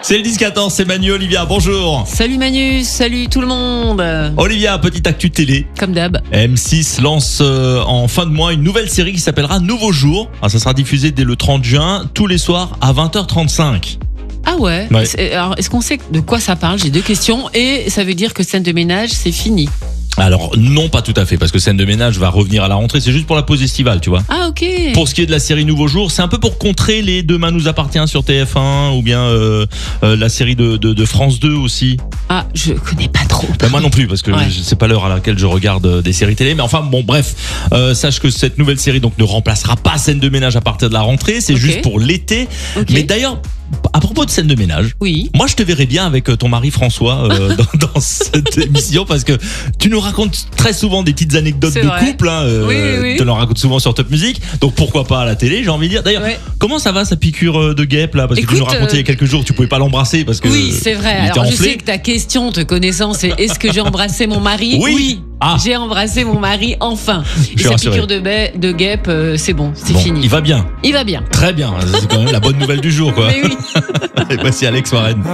C'est le 10-14, c'est Manu, Olivia, bonjour. Salut Manu, salut tout le monde. Olivia, petite actu télé. Comme d'hab. M6 lance en fin de mois une nouvelle série qui s'appellera Nouveau Jour. Ça sera diffusé dès le 30 juin, tous les soirs à 20h35. Ah ouais, Alors, est-ce qu'on sait de quoi ça parle? J'ai deux questions. Et ça veut dire que scène de ménage, c'est fini? Alors non, pas tout à fait, parce que Scène de ménage va revenir à la rentrée, c'est juste pour la pause estivale, tu vois. Ah ok. Pour ce qui est de la série Nouveau Jour, c'est un peu pour contrer les Demain nous appartient sur TF1 ou bien la série de France 2 aussi. Ah, je connais pas trop. Moi non plus, parce que c'est pas l'heure à laquelle je regarde des séries télé, mais enfin bon bref, sache que cette nouvelle série donc ne remplacera pas Scène de ménage à partir de la rentrée, c'est juste pour l'été. Mais d'ailleurs, à propos de Scène de ménage, moi je te verrais bien avec ton mari François dans cette émission, parce que tu nous racontes très souvent des petites anecdotes de couple, hein, tu en racontes souvent sur Top Music, donc pourquoi pas à la télé, j'ai envie de dire. D'ailleurs, comment ça va sa piqûre de guêpe là? Parce que tu nous racontais il y a quelques jours, tu pouvais pas l'embrasser parce que c'est vrai. Alors je sais que ta question, te connaissant, c'est est-ce que j'ai embrassé mon mari? Oui. J'ai embrassé mon mari enfin. Et sa piqûre de guêpe, c'est bon, c'est fini. Il va bien. Il va bien. Très bien, c'est quand même la bonne nouvelle du jour, quoi. Mais oui. Et voici Alex Warren.